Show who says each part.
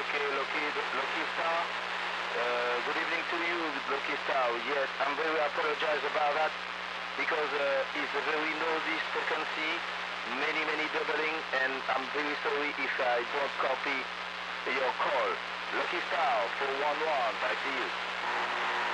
Speaker 1: Okay, Lucky Star. Good evening to you, Lucky Star. Yes, I'm very apologize about that because it's a very noisy frequency, many doubling, and I'm very sorry if I don't copy your call. Lucky Star 411, back to you.